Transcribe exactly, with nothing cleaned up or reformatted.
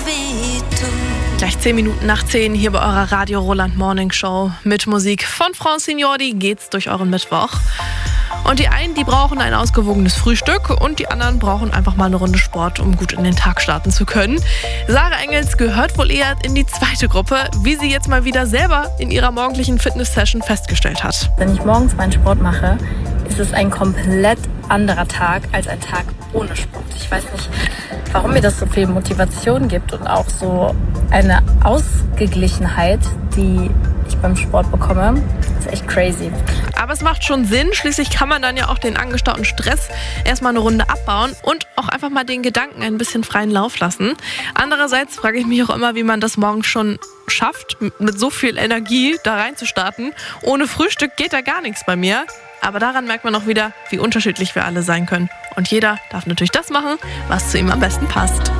Gleich zehn Minuten nach zehn hier bei eurer Radio Roland Morning Show. Mit Musik von Francine Jordi geht's durch euren Mittwoch. Und die einen, die brauchen ein ausgewogenes Frühstück und die anderen brauchen einfach mal eine Runde Sport, um gut in den Tag starten zu können. Sarah Engels gehört wohl eher in die zweite Gruppe, wie sie jetzt mal wieder selber in ihrer morgendlichen Fitness-Session festgestellt hat. Wenn ich morgens meinen Sport mache, ist es ein komplett anderer Tag als ein Tag ohne Sport. Ich weiß nicht, warum mir das so viel Motivation gibt und auch so eine Ausgeglichenheit, die ich beim Sport bekomme. Das ist echt crazy. Aber es macht schon Sinn, schließlich kann man dann ja auch den angestauten Stress erstmal eine Runde abbauen und auch einfach mal den Gedanken ein bisschen freien Lauf lassen. Andererseits frage ich mich auch immer, wie man das morgens schon schafft, mit so viel Energie da reinzustarten. Ohne Frühstück geht da gar nichts bei mir. Aber daran merkt man auch wieder, wie unterschiedlich wir alle sein können. Und jeder darf natürlich das machen, was zu ihm am besten passt.